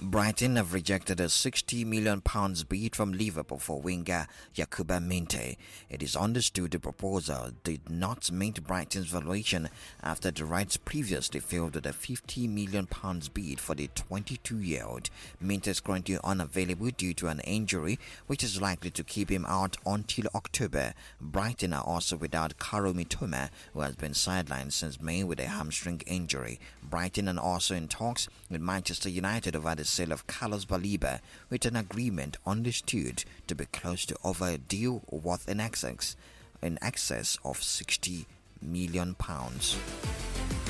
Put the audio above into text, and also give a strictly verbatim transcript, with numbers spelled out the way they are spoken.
Brighton have rejected a sixty million pounds bid from Liverpool for winger Yankuba Minteh. It is understood the proposal did not meet Brighton's valuation after the Reds previously failed with a fifty million pounds bid for the twenty-two-year-old. Minteh is currently unavailable due to an injury which is likely to keep him out until October. Brighton are also without Kaoru Mitoma, who has been sidelined since May with a hamstring injury. Brighton are also in talks with Manchester United over the sale of Carlos Baleba, with an agreement understood to be close to over a deal worth in excess in excess of sixty million pounds.